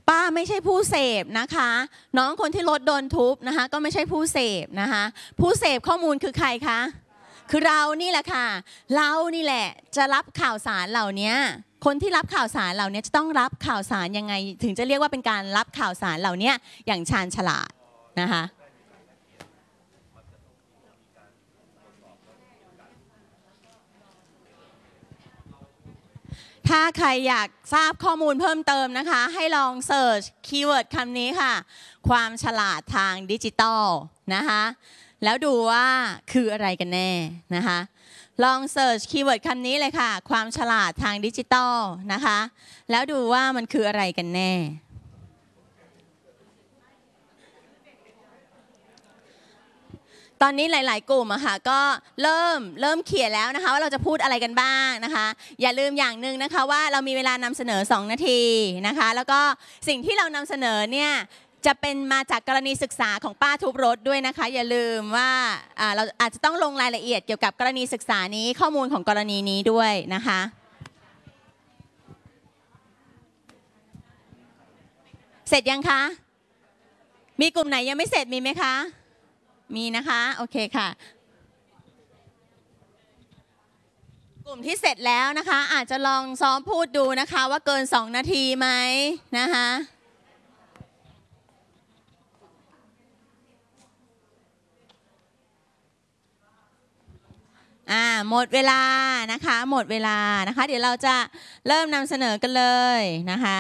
ป้าไม่ใช่ผู้เสพนะคะน้องคนที่รถโดนทุบนะคะก็ไม่ใช่ผู้เสพนะคะผู้เสพข้อมูลคือใครคะคือเรานี่แหละค่ะเรานี่แหละจะรับข่าวสารเหล่านี้คนที่รับข่าวสารเหล่านี้จะต้องรับข่าวสารยังไงถึงจะเรียกว่าเป็นการรับข่าวสารเหล่านี้อย่างชาญฉลาดนะคะถ้าใครอยากทราบข้อมูลเพิ่มเติมนะคะให้ลองเสิร์ชคีย์เวิร์ดคำนี้ค่ะความฉลาดทางดิจิตอลนะคะแล้วดูว่าคืออะไรกันแน่นะคะลองเสิร์ชคีย์เวิร์ดคำนี้เลยค่ะความฉลาดทางดิจิตอลนะคะแล้วดูว่ามันคืออะไรกันแน่ตอนนี้หลายๆกลุ่มอะค่ะก็เริ่มเขียนแล้วนะคะว่าเราจะพูดอะไรกันบ้างนะคะอย่าลืมอย่างหนึ่งนะคะว่าเรามีเวลานำเสนอ2 นาทีนะคะแล้วก็สิ่งที่เรานำเสนอเนี่ยจะเป็นมาจากกรณีศึกษาของป้าทุบรถด้วยนะคะอย่าลืมว่าเราอาจจะต้องลงรายละเอียดเกี่ยวกับกรณีศึกษานี้ข้อมูลของกรณีนี้ด้วยนะคะเสร็จยังคะมีกลุ่มไหนยังไม่เสร็จมีไหมคะมีนะคะโอเคค่ะกลุ่มที่เสร็จแล้วนะคะอาจจะลองซ้อมพูดดูนะคะว่าเกิน2 นาทีไหมนะคะหมดเวลานะคะหมดเวลานะคะเดี๋ยวเราจะเริ่มนำเสนอกันเลยนะคะ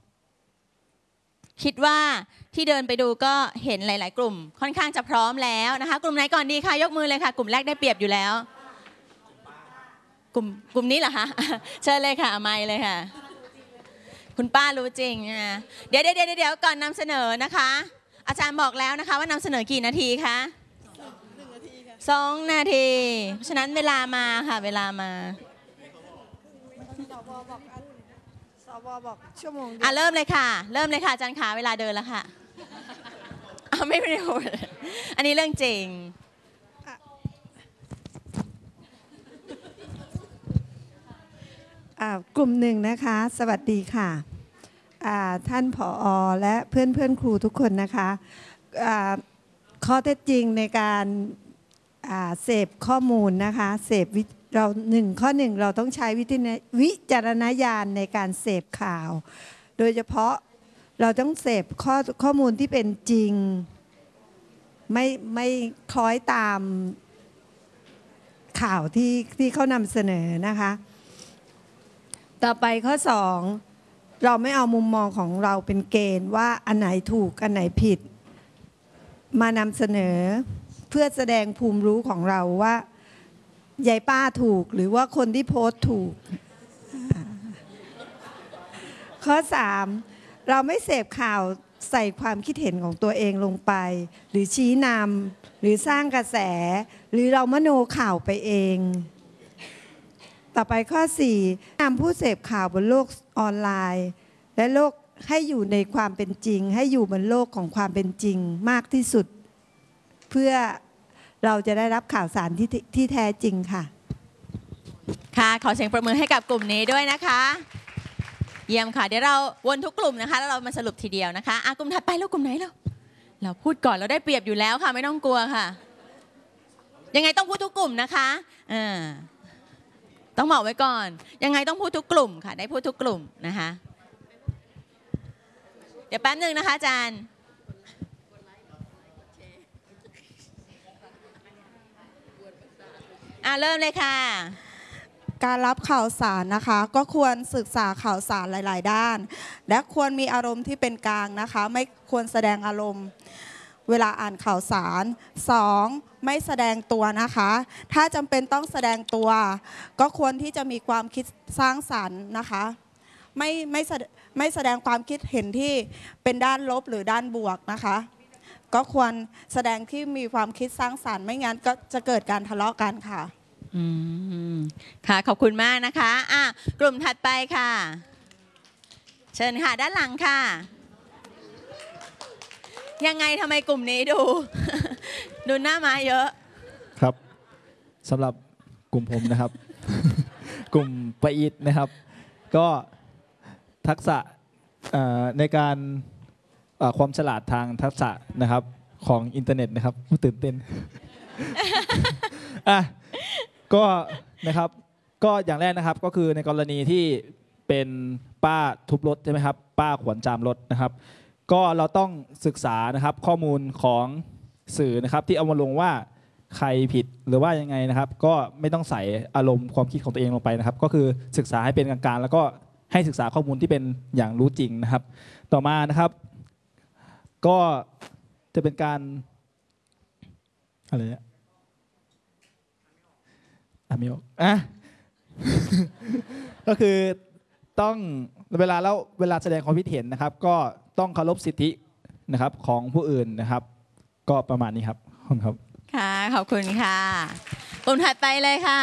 คิดว่าที่เดินไปดูก็เห็นหลายๆกลุ่มค่อนข้างจะพร้อมแล้วนะคะกลุ่มไหนก่อนดีคะยกมือเลยค่ะกลุ่มแรกได้เปรียบอยู่แล้วกลุ่มนี้เหรอคะเชิญเลยค่ะไมค์เลยค่ะคุณป้ารู้จริงนะเดี๋ยวก่อนนำเสนอนะคะอาจารย์บอกแล้วนะคะว่านำเสนอกี่นาทีคะ1 นาทีค่ะ2 นาทีเพราะฉะนั้นเวลามาค่ะเวลามาบอกชั่วโมงเริ่มเลยค่ะอาจารย์ขาเวลาเดินแล้วค่ะไม่ได้พูดอันนี้เรื่องจริงกลุ่มหนึ่งนะคะสวัสดีค่ะท่านผอ.และเพื่อนครูทุกคนนะคะข้อเท็จจริงในการเสพข้อมูลนะคะเสพเราข้อ 1เราต้องใช้วิจารณญาณในการเสพข่าวโดยเฉพาะเราต้องเสพข้อมูลที่เป็นจริงไม่คล้อยตามข่าวที่เขานำเสนอนะคะต่อไปข้อ 2เราไม่เอามุมมองของเราเป็นเกณฑ์ว่าอันไหนถูกอันไหนผิดมานำเสนอเพื่อแสดงภูมิรู้ของเราว่ายายป้าถูกหรือว่าคนที่โพสต์ถูกข้อ 3เราไม่เสพข่าวใส่ความคิดเห็นของตัวเองลงไปหรือชี้นำหรือสร้างกระแสหรือเรามโนข่าวไปเองต่อไปข้อ 4นำผู้เสพข่าวบนโลกออนไลน์และโลกให้อยู่ในความเป็นจริงให้อยู่บนโลกของความเป็นจริงมากที่สุดเพื่อเราจะได้รับข่าวสารที่แท้จริงค่ะค่ะขอเสียงประมือให้กับกลุ่มนี้ด้วยนะคะเยี่ยมค่ะเดี๋ยวเราวนทุกกลุ่มนะคะแล้วเรามาสรุปทีเดียวนะคะกลุ่มถัดไปแล้วกลุ่มไหนเราพูดก่อนเราได้เปรียบอยู่แล้วค่ะไม่ต้องกลัวค่ะยังไงต้องพูดทุกกลุ่มนะคะต้องบอกไว้ก่อนยังไงต้องพูดทุกกลุ่มค่ะได้พูดทุกกลุ่มนะคะเดี๋ยวแป๊บนึงนะคะอาจารย์เริ่มเลยค่ะการรับข่าวสารนะคะก็ควรศึกษาข่าวสารหลายๆด้านและควรมีอารมณ์ที่เป็นกลางนะคะไม่ควรแสดงอารมณ์เวลาอ่านข่าวสาร 2. ไม่แสดงตัวนะคะถ้าจำเป็นต้องแสดงตัวก็ควรที่จะมีความคิดสร้างสรรค์นะคะไม่แสดงความคิดเห็นที่เป็นด้านลบหรือด้านบวกนะคะก็ควรแสดงที่มีความคิดสร้างสรรค์ไม่งั้นก็จะเกิดการทะเลาะกันค่ะค่ะขอบคุณมากนะคะกลุ่มถัดไปค่ะเชิญค่ะด้านหลังค่ะยังไงทำไมกลุ่มนี้ดูหน้าม้าเยอะครับสำหรับกลุ่มผมนะครับ กลุ่มปะอิดนะครับก็ทักษะในการความฉลาดทางทักษะนะครับของอินเทอร์เน็ตนะครับตื่นเต้น ก็นะครับก็อย่างแรกนะครับก็คือในกรณีที่เป็นป้าทุบรถใช่ไหมครับป้าขวนจามรถนะครับก็เราต้องศึกษานะครับข้อมูลของสื่อนะครับที่เอามาลงว่าใครผิดหรือว่ายังไงนะครับก็ไม่ต้องใส่อารมณ์ความคิดของตัวเองลงไปนะครับก็คือศึกษาให้เป็นกลางๆแล้วก็ให้ศึกษาข้อมูลที่เป็นอย่างรู้จริงนะครับต่อมานะครับก็จะเป็นการอะไรเนี่ยไม่ออกก็คือต้องเวลาแสดงความคิดเห็นนะครับก็ต้องเคารพสิทธินะครับของผู้อื่นนะครับก็ประมาณนี้ครับขอบคุณครับค่ะขอบคุณค่ะกลุ่มถัดไปเลยค่ะ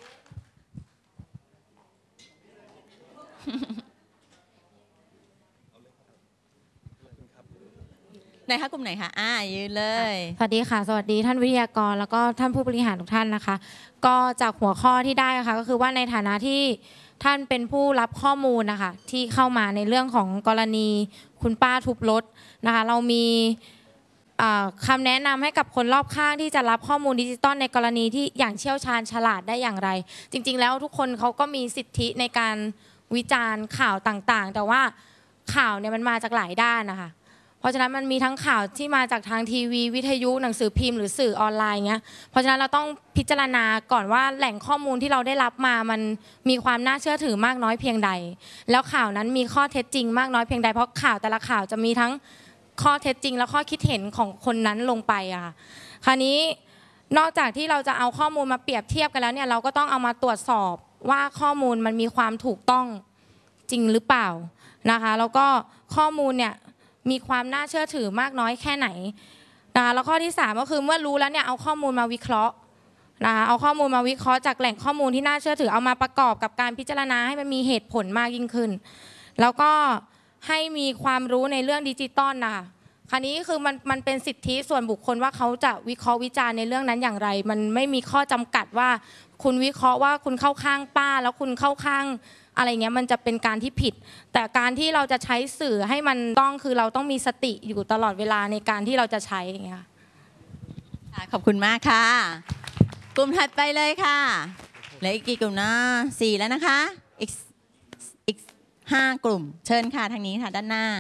ไหนคะกลุ่มไหนคะยืนเลยสวัสดีค่ะสวัสดีท่านวิทยากรแล้วก็ท่านผู้บริหารทุกท่านนะคะก็จากหัวข้อที่ได้ค่ะก็คือว่าในฐานะที่ท่านเป็นผู้รับข้อมูลนะคะที่เข้ามาในเรื่องของกรณีคุณป้าทุบรถนะคะเรามีคำแนะนำให้กับคนรอบข้างที่จะรับข้อมูลดิจิตอลในกรณีที่อย่างเชี่ยวชาญฉลาดได้อย่างไรจริงๆแล้วทุกคนเขาก็มีสิทธิในการวิจารณ์ข่าวต่างๆแต่ว่าข่าวเนี่ยมันมาจากหลายด้านนะคะเพราะฉะนั้นมันมีทั้งข่าวที่มาจากทางทีวีวิทยุหนังสือพิมพ์หรือสื่อออนไลน์เงี้ยเพราะฉะนั้นเราต้องพิจารณาก่อนว่าแหล่งข้อมูลที่เราได้รับมามันมีความน่าเชื่อถือมากน้อยเพียงใดแล้วข่าวนั้นมีข้อเท็จจริงมากน้อยเพียงใดเพราะข่าวแต่ละข่าวจะมีทั้งข้อเท็จจริงและข้อคิดเห็นของคนนั้นลงไปอะค่ะคราวนี้นอกจากที่เราจะเอาข้อมูลมาเปรียบเทียบกันแล้วเนี่ยเราก็ต้องเอามาตรวจสอบว่าข้อมูลมันมีความถูกต้องจริงหรือเปล่านะคะแล้วก็ข้อมูลเนี่ยมีความน่าเชื่อถือมากน้อยแค่ไหนนะคะแล้วข้อที่3ก็คือเมื่อรู้แล้วเนี่ยเอาข้อมูลมาวิเคราะห์นะคะเอาข้อมูลมาวิเคราะห์จากแหล่งข้อมูลที่น่าเชื่อถือเอามาประกอบกับการพิจารณาให้มันมีเหตุผลมากยิ่งขึ้นแล้วก็ให้มีความรู้ในเรื่องดิจิตอลนะคะคราวนี้คือมันเป็นสิทธิส่วนบุคคลว่าเขาจะวิเคราะห์วิจารณ์ในเรื่องนั้นอย่างไรมันไม่มีข้อจำกัดว่าคุณวิเคราะห์ว่าคุณเข้าข้างป้าแล้วคุณเข้าข้างอะไรเงี้ยมันจะเป็นการที่ผิดแต่การที่เราจะใช้สื่อให้มันต้องคือเราต้องมีสติอยู่ตลอดเวลาในการที่เราจะใช้อย่างเงี้ยค่ะขอบคุณมากค่ะกลุ่มถัดไปเลยค่ะเหลืออีกกี่กลุ่มนะ4แล้วนะคะอีก5กลุ่มเชิญค่ะทางนี้ค่ะด้านหน้า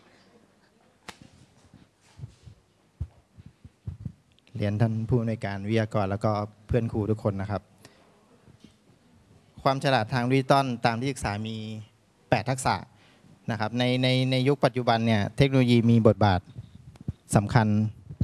เรียนท่านผู้อำนวยการวิทยากรแล้วก็เพื่อนครูทุกคนนะครับความฉลาดทางดิจิตอลตามที่ศึกษามี8ทักษะนะครับในยุคปัจจุบันเนี่ยเทคโนโลยีมีบทบาทสำคัญ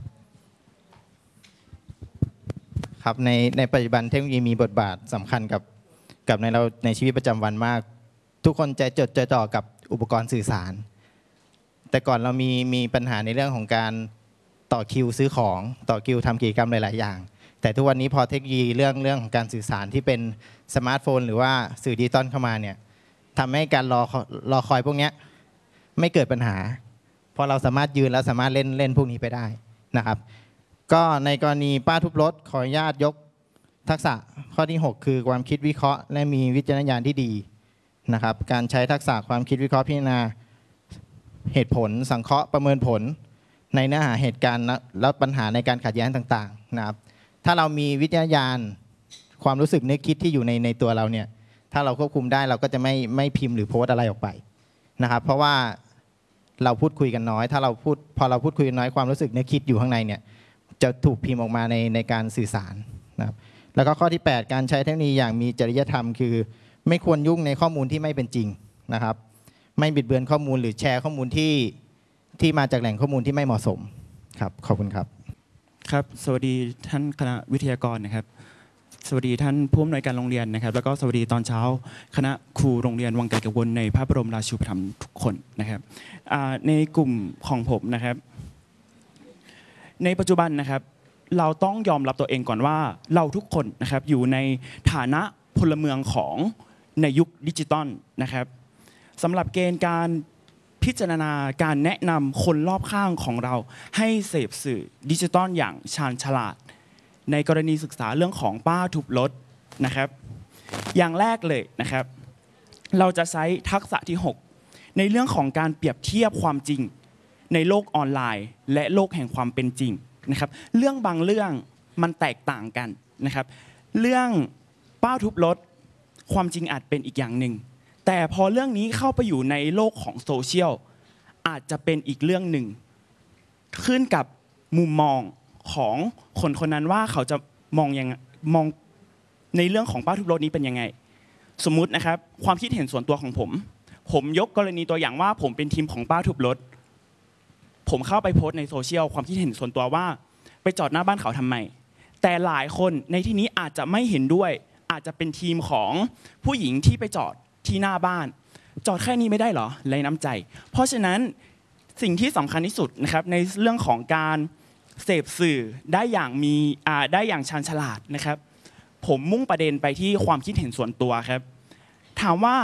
ครับในปัจจุบันเทคโนโลยีมีบทบาทสำคัญกับในชีวิตประจำวันมากทุกคนใจจดใจจ่อกับอุปกรณ์สื่อสารแต่ก่อนเรามีปัญหาในเรื่องของการต่อคิวซื้อของต่อคิวทำกิจกรรมหลายๆอย่างแต่ทุกวันนี้พอเทคโนโลยีเรื่องของการสื่อสารที่เป็นสมาร์ทโฟนหรือว่าสื่อดิจิตอลเข้ามาเนี่ยทำให้การรอคอยพวกนี้ไม่เกิดปัญหาเพราะเราสามารถยืนแล้วสามารถเล่นพวกนี้ไปได้นะครับก็ในกรณีป้าทุบรถขออนุญาตยกทักษะข้อที่6คือความคิดวิเคราะห์และมีวิจารณญาณที่ดีนะครับการใช้ทักษะความคิดวิเคราะห์พิจารณาเหตุผลสังเคราะห์ประเมินผลในเนื้อหาเหตุการณ์และปัญหาในการขัดแย้งต่างๆนะครับถ้าเรามีวิจารณญาณความรู้สึกนึกคิดที่อยู่ในตัวเราเนี่ยถ้าเราควบคุมได้เราก็จะไม่พิมพ์หรือโพสอะไรออกไปนะครับเพราะว่าเราพูดคุยกันน้อยถ้าพอเราพูดคุยกันน้อยความรู้สึกนึกคิดอยู่ข้างในเนี่ยจะถูกพิมพ์ออกมาในการสื่อสารนะครับแล้วก็ข้อที่8การใช้เทคโนโลยีอย่างมีจริยธรรมคือไม่ควรยุ่งในข้อมูลที่ไม่เป็นจริงนะครับไม่บิดเบือนข้อมูลหรือแชร์ข้อมูลที่มาจากแหล่งข้อมูลที่ไม่เหมาะสมครับขอบคุณครับครับสวัสดีท่านคณะวิทยากรนะครับสวัสดีท่านผู้อำนวยการโรงเรียนนะครับแล้วก็สวัสดีตอนเช้าคณะครูโรงเรียนวังไกลกังวลในพระบรมราชูปถัมภ์ทุกคนนะครับในกลุ่มของผมนะครับในปัจจุบันนะครับเราต้องยอมรับตัวเองก่อนว่าเราทุกคนนะครับอยู่ในฐานะพลเมืองของในยุคดิจิตอลนะครับสำหรับเกณฑ์การพิจารณาการแนะนำคนรอบข้างของเราให้เสพสื่อดิจิตอลอย่างชาญฉลาดในกรณีศึกษาเรื่องของป้าทุบรถนะครับอย่างแรกเลยนะครับเราจะใช้ทักษะที่6 ในเรื่องของการเปรียบเทียบความจริงในโลกออนไลน์และโลกแห่งความเป็นจริงนะครับเรื่องบางเรื่องมันแตกต่างกันนะครับเรื่องป้าทุบรถความจริงอาจเป็นอีกอย่างหนึ่งแต่พอเรื่องนี้เข้าไปอยู่ในโลกของโซเชียลอาจจะเป็นอีกเรื่องหนึ่งขึ้นกับมุมมองของคนคนนั้นว่าเขาจะมองในเรื่องของป้าทุบรถนี้เป็นยังไงสมมุตินะครับความคิดเห็นส่วนตัวของผมยกกรณีตัวอย่างว่าผมเป็นทีมของป้าทุบรถผมเข้าไปโพสต์ในโซเชียลความคิดเห็นส่วนตัวว่าไปจอดหน้าบ้านเขาทำไมแต่หลายคนในที่นี้อาจจะไม่เห็นด้วยอาจจะเป็นทีมของผู้หญิงที่ไปจอดที่หน้าบ้านจอดแค่นี้ไม่ได้เหรอไร้น้ำใจเพราะฉะนั้นสิ่งที่สำคัญที่สุดนะครับในเรื่องของการเสพสื่อได้อย่างชาญฉลาดนะครับผมมุ่งประเด็นไปที่ความคิดเห็นส่วนตัวครับถามว่า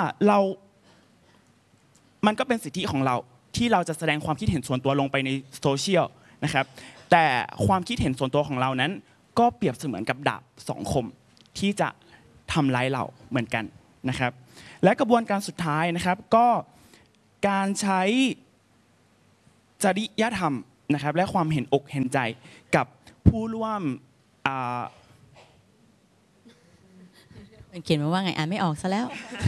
มันก็เป็นสิทธิของเราที่เราจะแสดงความคิดเห็นส่วนตัวลงไปในโซเชียลนะครับแต่ความคิดเห็นส่วนตัวของเรานั้นก็เปรียบเสมือนกับดาบสองคมที่จะทำร้ายเราเหมือนกันนะครับและกระบวนการสุดท้ายนะครับก็การใช้จริยธรรมนะครับและความเห็นอกเห็นใจกับผู้ร่วมเขียนมาว่าไงอ่านไม่ออกซะแล้ว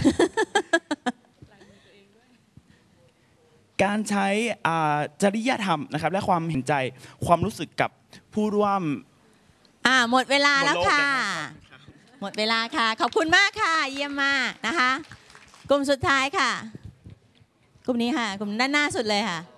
การใช้จริยธรรมนะครับและความเห็นใจความรู้สึกกับผู้ร่วมหมดเวลาแล้วค่ะหมดเวลาค่ะขอบคุณมากค่ะเยี่ยมมากนะคะกลุ่มสุดท้ายค่ะกลุ่มนี้ค่ะกลุ่มด้านหน้าสุดเลยค่ะ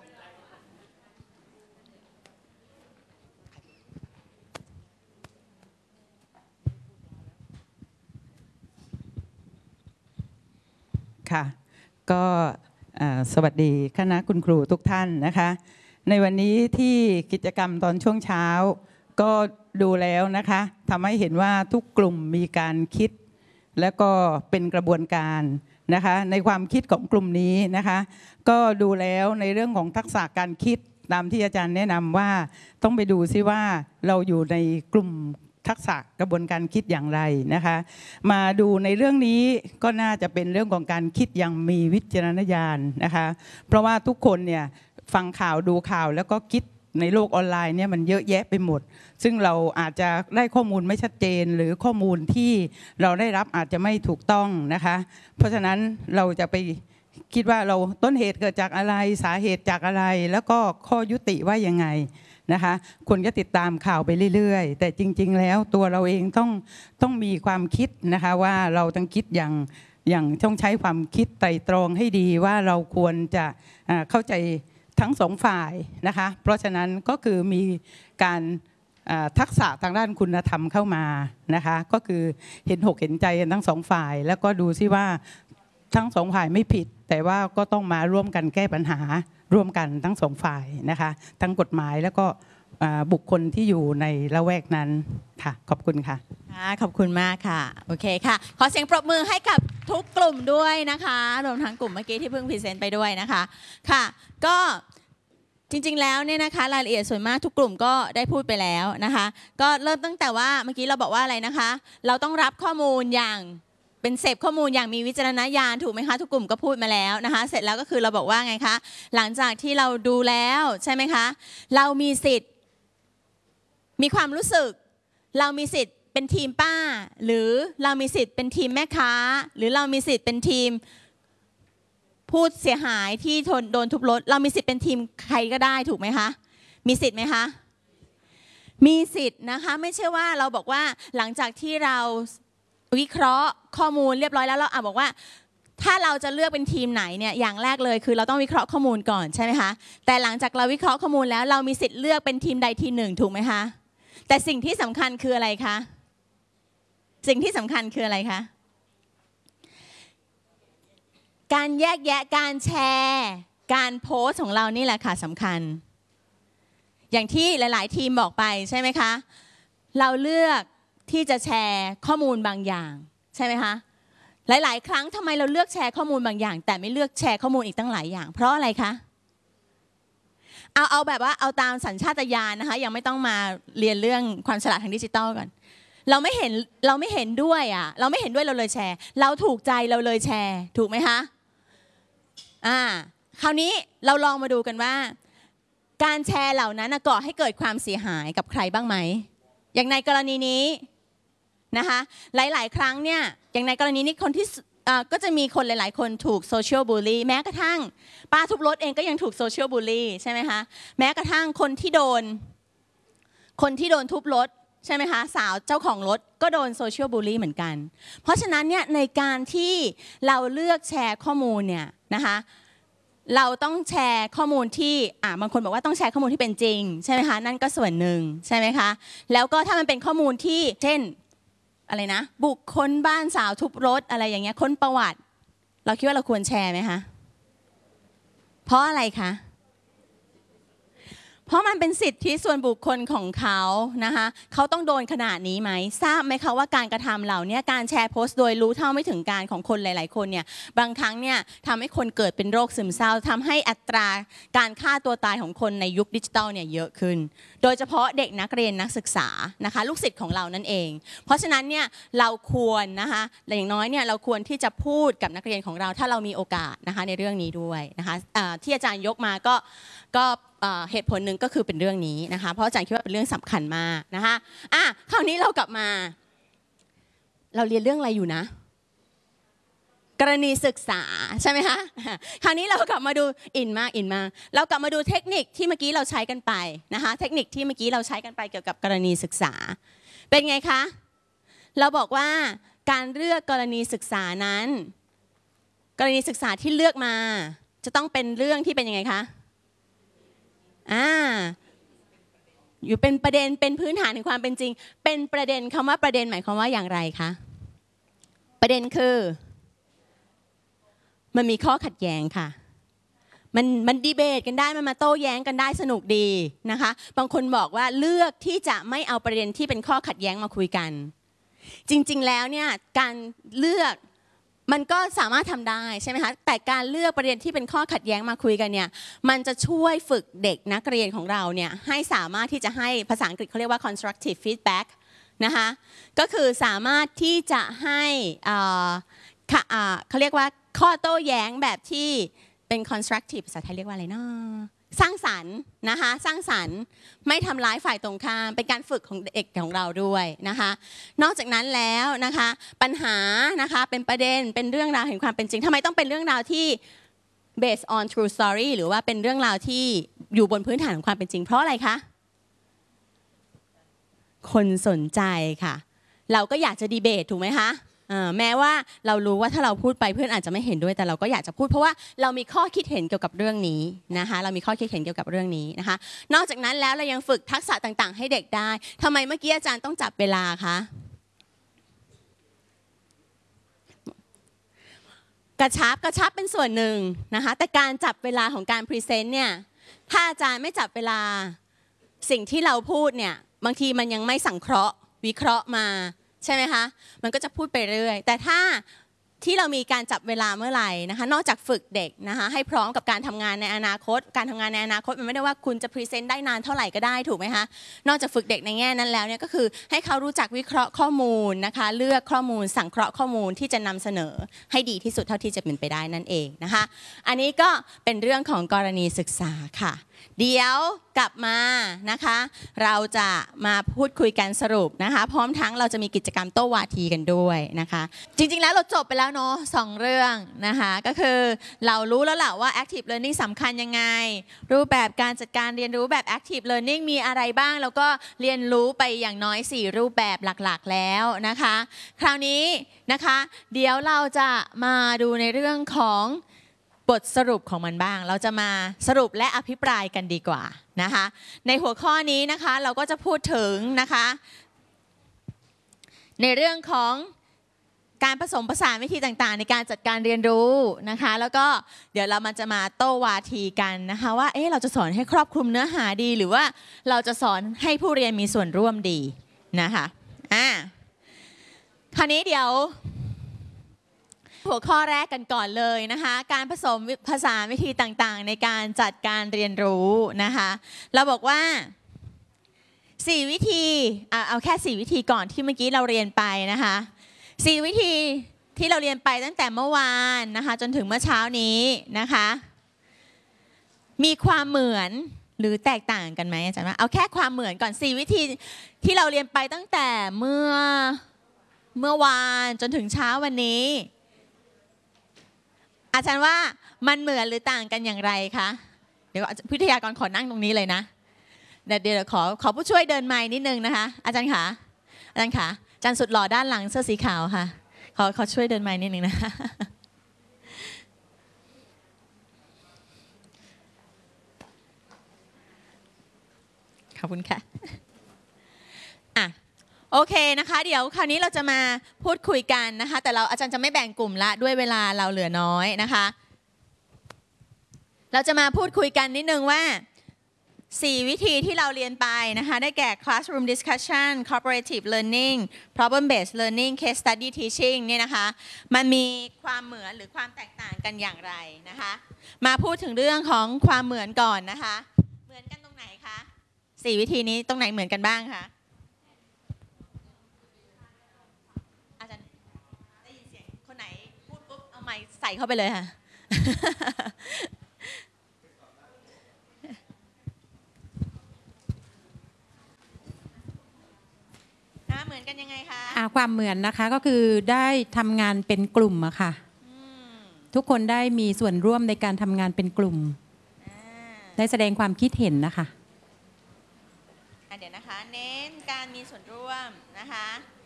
ค่ะก็สวัสดีคณะคุณครูทุกท่านนะคะในวันนี้ที่กิจกรรมตอนช่วงเช้าก็ดูแล้วนะคะทำให้เห็นว่าทุกกลุ่มมีการคิดและก็เป็นกระบวนการนะคะในความคิดของกลุ่มนี้นะคะก็ดูแล้วในเรื่องของทักษะการคิดตามที่อาจารย์แนะนำว่าต้องไปดูซิว่าเราอยู่ในกลุ่มทักษะกระบวนการคิดอย่างไรนะคะมาดูในเรื่องนี้ก็น่าจะเป็นเรื่องของการคิดอย่างมีวิจารณญาณนะคะเพราะว่าทุกคนเนี่ยฟังข่าวดูข่าวแล้วก็คิดในโลกออนไลน์เนี่ยมันเยอะแยะไปหมดซึ่งเราอาจจะได้ข้อมูลไม่ชัดเจนหรือข้อมูลที่เราได้รับอาจจะไม่ถูกต้องนะคะเพราะฉะนั้นเราจะไปคิดว่าเราต้นเหตุเกิดจากอะไรสาเหตุจากอะไรแล้วก็ข้อยุติว่ายังไงนะคะคนก็ติดตามข่าวไปเรื่อยๆแต่จริงๆแล้วตัวเราเองต้องมีความคิดนะคะว่าเราต้องคิดอย่างต้องใช้ความคิดไตร่ตรองให้ดีว่าเราควรจะเข้าใจทั้งสองฝ่ายนะคะเพราะฉะนั้นก็คือมีการทักษะทางด้านคุณธรรมเข้ามานะคะก็คือเห็นอกเห็นใจกันทั้งสองฝ่ายแล้วก็ดูซิว่าทั้งสองฝ่ายไม่ผิดแต่ว่าก็ต้องมาร่วมกันแก้ปัญหาร่วมกันทั้งสองฝ่ายนะคะทั้งกฎหมายแล้วก็บุคคลที่อยู่ในละแวกนั้นค่ะขอบคุณค่ะขอบคุณมากค่ะโอเคค่ะขอเสียงปรบมือให้กับทุกกลุ่มด้วยนะคะรวมทั้งกลุ่มเมื่อกี้ที่เพิ่งพรีเซนต์ไปด้วยนะคะค่ะก็จริงๆแล้วเนี่ยนะคะรายละเอียดส่วนมากทุกกลุ่มก็ได้พูดไปแล้วนะคะก็เริ่มตั้งแต่ว่าเมื่อกี้เราบอกว่าอะไรนะคะเราต้องรับข้อมูลอย่างเป็นเสพข้อมูลอย่างมีวิจารณญาณถูกไหมคะทุกกลุ่มก็พูดมาแล้วนะคะเสร็จแล้วก็คือเราบอกว่าไงคะหลังจากที่เราดูแล้วใช่ไหมคะเรามีสิทธิ์มีความรู้สึกเรามีสิทธิ์เป็นทีมป้าหรือเรามีสิทธิ์เป็นทีมแม่ค้าหรือเรามีสิทธิ์เป็นทีมผู้เสียหายที่โดนทุบรถเรามีสิทธิ์เป็นทีมใครก็ได้ถูกไหมคะมีสิทธิ์ไหมคะมีสิทธิ์นะคะไม่ใช่ว่าเราบอกว่าหลังจากที่เราวิเคราะห์ข้อมูลเรียบร้อยแล้วเราบอกว่าถ้าเราจะเลือกเป็นทีมไหนเนี่ยอย่างแรกเลยคือเราต้องวิเคราะห์ข้อมูลก่อนใช่ไหมคะแต่หลังจากเราวิเคราะห์ข้อมูลแล้วเรามีสิทธิ์เลือกเป็นทีมใดทีมหนึ่งถูกไหมคะแต่สิ่งที่สำคัญคืออะไรคะสิ่งที่สำคัญคืออะไรคะการแยกแยะการแชร์การโพสต์ของเรานี่แหละค่ะสำคัญอย่างที่หลายๆทีมบอกไปใช่ไหมคะเราเลือกที่จะแชร์ข้อมูลบางอย่างใช่ไหมคะหลายๆครั้งทำไมเราเลือกแชร์ข้อมูลบางอย่างแต่ไม่เลือกแชร์ข้อมูลอีกตั้งหลายอย่างเพราะอะไรคะเอาแบบว่าเอาตามสัญชาตญาณนะคะยังไม่ต้องมาเรียนเรื่องความฉลาดทางดิจิทัลก่อนเราไม่เห็นด้วยเราไม่เห็นด้วยเราเลยแชร์เราถูกใจเราเลยแชร์ถูกไหมคะคราวนี้เราลองมาดูกันว่าการแชร์เหล่านั้นก่อให้เกิดความเสียหายกับใครบ้างไหมอย่างในกรณีนี้นะคะหลายๆครั้งเนี่ยอย่างในกรณีนี้คนที่ก็จะมีคนหลายๆคนถูกโซเชียลบูลลี่แม้กระทั่งป้าทุบรถเองก็ยังถูกโซเชียลบูลลี่ใช่ไหมคะแม้กระทั่งคนที่โดนทุบรถใช่ไหมคะสาวเจ้าของรถก็โดนโซเชียลบูลลี่เหมือนกันเพราะฉะนั้นเนี่ยในการที่เราเลือกแชร์ข้อมูลเนี่ยนะคะเราต้องแชร์ข้อมูลที่บางคนบอกว่าต้องแชร์ข้อมูลที่เป็นจริงใช่ไหมคะนั่นก็ส่วนหนึ่งใช่ไหมคะแล้วก็ถ้ามันเป็นข้อมูลที่เช่นอะไรนะบุคคลบ้านสาวทุบรถอะไรอย่างเงี้ยค้นประวัติเราคิดว่าเราควรแชร์ไหมคะเพราะอะไรคะเพราะมันเป็นสิทธิส่วนบุคคลของเขานะคะเขาต้องโดนขนาดนี้ไหมทราบไหมคะว่าการกระทำเหล่านี้การแชร์โพสต์โดยรู้เท่าไม่ถึงการของคนหลายๆคนเนี่ยบางครั้งเนี่ยทำให้คนเกิดเป็นโรคซึมเศร้าทำให้อัตราการฆ่าตัวตายของคนในยุคดิจิทัลเนี่ยเยอะขึ้นโดยเฉพาะเด็กนักเรียนนักศึกษานะคะลูกศิษย์ของเรานั่นเองเพราะฉะนั้นเนี่ยเราควรนะคะอย่างน้อยเนี่ยเราควรที่จะพูดกับนักเรียนของเราถ้าเรามีโอกาสนะคะในเรื่องนี้ด้วยนะคะที่อาจารย์ยกมาก็เหตุผลหนึ่งก็คือเป็นเรื่องนี้นะคะเพราะอาจารย์คิดว่าเป็นเรื่องสำคัญมากนะคะคราวนี้เรากลับมาเราเรียนเรื่องอะไรอยู่นะกรณีศึกษาใช่ไหมคะคราวนี้เรากลับมาดูอินมากเรากลับมาดูเทคนิคที่เมื่อกี้เราใช้กันไปนะคะเทคนิคที่เมื่อกี้เราใช้กันไปเกี่ยวกับกรณีศึกษาเป็นไงคะเราบอกว่าการเลือกกรณีศึกษานั้นกรณีศึกษาที่เลือกมาจะต้องเป็นเรื่องที่เป็นยังไงคะอยู่เป็นประเด็นเป็นพื้นฐานของความเป็นจริงเป็นประเด็นคำว่าประเด็นหมายความว่าอย่างไรคะประเด็นคือมันมีข้อขัดแย้งค่ะมันดีเบตกันได้มันมาโต้แย้งกันได้สนุกดีนะคะบางคนบอกว่าเลือกที่จะไม่เอาประเด็นที่เป็นข้อขัดแย้งมาคุยกันจริงๆแล้วเนี่ยการเลือกมันก็สามารถทำได้ใช่ไหมคะแต่การเลือกประเด็นที่เป็นข้อขัดแย้งมาคุยกันเนี่ยมันจะช่วยฝึกเด็กนักเรียนของเราเนี่ยให้สามารถที่จะให้ภาษาอังกฤษเขาเรียกว่า constructive feedback นะคะก็คือสามารถที่จะให้เขาเรียกว่าข้อโต้แย้งแบบที่เป็น constructive ภาษาไทยเรียกว่าอะไรนะสร้างสรรค์นะคะสร้างสรรค์ไม่ทำร้ายฝ่ายตรงข้ามเป็นการฝึกของเด็กของเราด้วยนะคะนอกจากนั้นแล้วนะคะปัญหานะคะเป็นประเด็นเป็นเรื่องราวแห่งความเป็นจริงทำไมต้องเป็นเรื่องราวที่ based on true story หรือว่าเป็นเรื่องราวที่อยู่บนพื้นฐานของความเป็นจริงเพราะอะไรคะคนสนใจค่ะเราก็อยากจะดีเบตถูกไหมคะแม้ว่าเรารู้ว่าถ้าเราพูดไปเพื่อนอาจจะไม่เห็นด้วยแต่เราก็อยากจะพูดเพราะว่าเรามีข้อคิดเห็นเกี่ยวกับเรื่องนี้นะคะเรามีข้อคิดเห็นเกี่ยวกับเรื่องนี้นะคะนอกจากนั้นแล้วเรายังฝึกทักษะต่างๆให้เด็กได้ทำไมเมื่อกี้อาจารย์ต้องจับเวลาคะกระชับเป็นส่วนหนึ่งนะคะแต่การจับเวลาของการพรีเซนต์เนี่ยถ้าอาจารย์ไม่จับเวลาสิ่งที่เราพูดเนี่ยบางทีมันยังไม่สังเคราะห์วิเคราะห์มาใช่ไหมคะมันก็จะพูดไปเรื่อยแต่ถ้าที่เรามีการจับเวลาเมื่อไหร่นะคะนอกจากฝึกเด็กนะคะให้พร้อมกับการทำงานในอนาคตการทำงานในอนาคตมันไม่ได้ว่าคุณจะพรีเซนต์ได้นานเท่าไหร่ก็ได้ถูกไหมคะนอกจากฝึกเด็กในแง่นั้นแล้วเนี่ยก็คือให้เขารู้จักวิเคราะห์ข้อมูลนะคะเลือกข้อมูลสังเคราะห์ข้อมูลที่จะนำเสนอให้ดีที่สุดเท่าที่จะเป็นไปได้นั่นเองนะคะอันนี้ก็เป็นเรื่องของกรณีศึกษาค่ะเดี๋ยวกลับมานะคะเราจะมาพูดคุยกันสรุปนะคะพร้อมทั้งเราจะมีกิจกรรมโต้วาทีกันด้วยนะคะจริงๆแล้วเราจบไปแล้วเนาะ2 เรื่องนะคะก็คือเรารู้แล้วแหละว่า active learning สำคัญยังไงรูปแบบการจัดการเรียนรู้แบบ active learning มีอะไรบ้างแล้วก็เรียนรู้ไปอย่างน้อย4 รูปแบบหลักๆแล้วนะคะคราวนี้นะคะเดี๋ยวเราจะมาดูในเรื่องของบทสรุปของมันบ้างเราจะมาสรุปและอภิปรายกันดีกว่านะคะในหัวข้อนี้นะคะเราก็จะพูดถึงนะคะในเรื่องของการผสมผสานวิธีต่างๆในการจัดการเรียนรู้นะคะแล้วก็เดี๋ยวเราจะมาโต้วาทีกันนะคะว่าเราจะสอนให้ครอบคลุมเนื้อหาดีหรือว่าเราจะสอนให้ผู้เรียนมีส่วนร่วมดีนะคะคราวนี้เดี๋ยวหัวข้อแรกกันก่อนเลยนะคะการผสมผสานวิธีต่างๆในการจัดการเรียนรู้นะคะเราบอกว่า4 วิธีเอาแค่4 วิธีก่อนที่เมื่อกี้เราเรียนไปนะคะ4 วิธีที่เราเรียนไปตั้งแต่เมื่อวานนะคะจนถึงเมื่อเช้านี้นะคะมีความเหมือนหรือแตกต่างกันไหมอาจารย์ว่าเอาแค่ความเหมือนก่อน4วิธีที่เราเรียนไปตั้งแต่เมื่อวานจนถึงเช้าวันนี้อาจารย์ว่ามันเหมือนหรือต่างกันอย่างไรคะเดี๋ยววิทยากรขอนั่งตรงนี้เลยนะเดี๋ยวขอผู้ช่วยเดินไมค์นิดนึงนะคะอาจารย์ขาอาจารย์สุดหล่อด้านหลังเสื้อสีขาวค่ะขอช่วยเดินไมค์นิดนึงนะขอบคุณค่ะโอเคนะคะเดี๋ยวคราวนี้เราจะมาพูดคุยกันนะคะแต่อาจารย์จะไม่แบ่งกลุ่มละด้วยเวลาเราเหลือน้อยนะคะเราจะมาพูดคุยกันนิดนึงว่า4วิธีที่เราเรียนไปนะคะได้แก่ classroom discussion cooperative learning problem based learning case study teaching เนี่ยนะคะมันมีความเหมือนหรือความแตกต่างกันอย่างไรนะคะมาพูดถึงเรื่องของความเหมือนก่อนนะคะเหมือนกันตรงไหนคะ4วิธีนี้ตรงไหนเหมือนกันบ้างคะอาจารย์ได้ยินเสียงคนไหนพูดปุ๊บเอาไมค์ใส่เข้าไปเลยค่ะเหมือนกันยังไงคะความเหมือนนะคะก็คือได้ทำงานเป็นกลุ่มอะค่ะทุกคนได้มีส่วนร่วมในการทำงานเป็นกลุ่มได้แสดงความคิดเห็นนะคะเดี๋ยวนะคะเน้นการมีส่วนร่วมนะคะ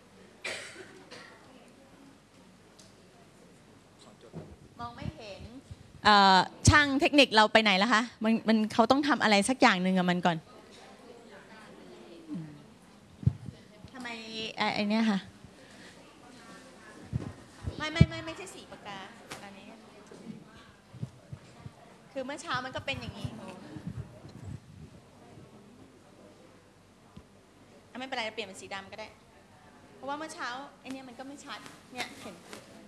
มองไม่เห็นช่างเทคนิคเราไปไหนแล้วคะมันเขาต้องทำอะไรสักอย่างหนึ่งกับมันก่อนทำไมไอ้นี่ค่ะไม่ใช่สีปากกาอันนี้คือเมื่อเช้ามันก็เป็นอย่างนี้ไม่เป็นไรเปลี่ยนเป็นสีดำก็ได้เพราะว่าเมื่อเช้าไอ้นี่มันก็ไม่ชัดเนี่ยเห็น